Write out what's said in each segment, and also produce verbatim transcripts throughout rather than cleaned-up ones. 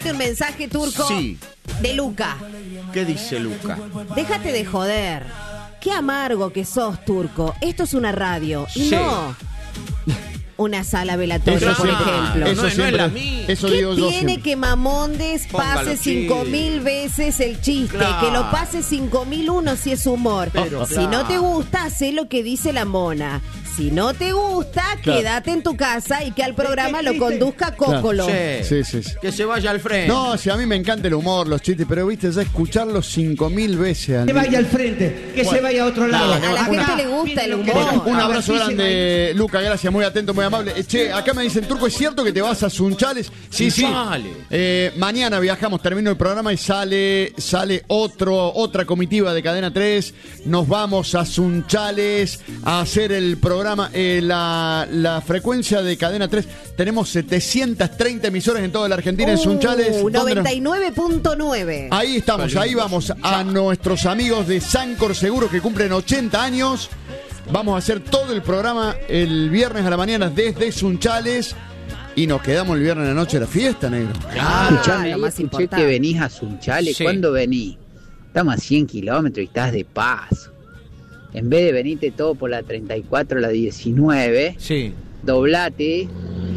mandaste un mensaje, Turco. Sí. De Luca. ¿Qué dice Luca? Déjate de joder. Qué amargo que sos, Turco. Esto es una radio. Y Sí. no una sala velatoria, Eso por siempre- ejemplo. eso no es siempre- la mía. Eso ¿Qué digo yo tiene siempre. que Mamondes Póngalo, pase cinco mil veces el chiste? Claro. Que lo pase cinco mil uno si es humor. Pero, si claro. no te gusta, hacé lo que dice la mona. Si no te gusta, Claro. quédate en tu casa y que al programa lo chiste? conduzca Cócolo. Sí. Sí, sí, sí. Que se vaya al frente. No, si a mí me encanta el humor, los chistes, pero viste, ya escucharlos cinco mil veces. Que Andy. vaya al frente, que se vaya a otro lado. A la gente Acá, le gusta el miren lo que humor. dice. Un A ver, abrazo sí, grande, Luca, gracias, muy atento, muy amable. Eh, Che, acá me dicen, Turco, ¿es cierto que te vas a Sunchales? Sí, sí. Sunchales. Eh, mañana viajamos, termino el programa y sale sale otro otra comitiva de Cadena tres. Nos vamos a Sunchales a hacer el programa. Eh, la, la frecuencia de Cadena tres, tenemos setecientas treinta emisoras en toda la Argentina en Sunchales. Uh, ¿Dónde nos- noventa y nueve punto nueve. Ahí estamos, Qué ahí lindo. vamos a nuestros amigos de Sancor Seguros que cumplen ochenta años. Vamos a hacer todo el programa el viernes a la mañana desde Sunchales y nos quedamos el viernes a la noche de la fiesta, negro. Claro. Escuchame, lo ahí más escuché importante. que venís a Sunchales. Sí. ¿Cuándo venís? Estamos a cien kilómetros y estás de paso. En vez de venirte todo por la treinta y cuatro, la diecinueve, Sí. doblate,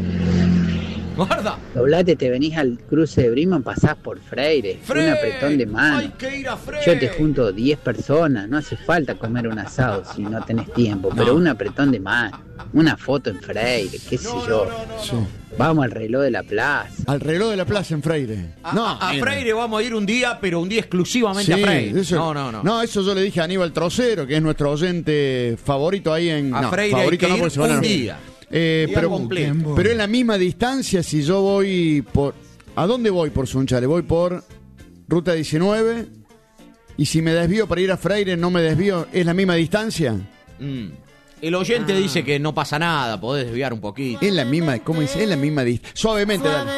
Guarda. doblate, te venís al cruce de Briman, pasás por Freire, Freire. un apretón de mano. Hay que ir a Freire. Yo te junto diez personas, no hace falta comer un asado si no tenés tiempo, pero No. un apretón de mano, una foto en Freire, qué sé yo. Sí. Vamos al reloj de la plaza. Al reloj de la plaza en Freire. A, No, a- a mira. Freire vamos a ir un día, pero un día exclusivamente Sí, a Freire. eso- no, no, no. No, eso yo le dije a Aníbal Trocero, que es nuestro oyente favorito ahí en. A no, Freire hay favorito que no, ir porque se van a- un día. Eh, Día pero, completo. pero en la misma distancia, si yo voy por. ¿A dónde voy por Sunchales? Voy por Ruta diecinueve. Y si me desvío para ir a Freire, no me desvío. ¿Es la misma distancia? Mm. El oyente dice que no pasa nada, podés desviar un poquito. Es la misma. ¿Cómo dice? Es la misma distancia. Suavemente, dale.